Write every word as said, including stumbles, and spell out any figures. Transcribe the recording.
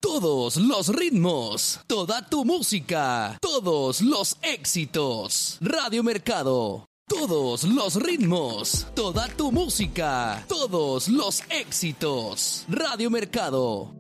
todos los ritmos, toda tu música, todos los éxitos. Radio Mercado. Todos los ritmos, toda tu música, todos los éxitos. Radio Mercado.